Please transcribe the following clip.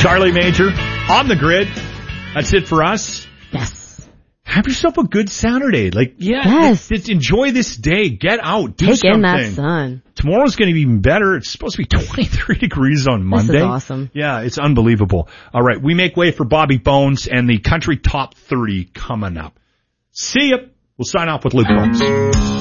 Charlie Major on the grid. That's it for us. Yes. Have yourself a good Saturday. Yes. Just enjoy this day. Get out. Do Take something. in that sun. Tomorrow's going to be even better. It's supposed to be 23 degrees on Monday. This is awesome. Yeah, it's unbelievable. All right, we make way for Bobby Bones and the Country Top 30 coming up. See ya. We'll sign off with Luke Combs.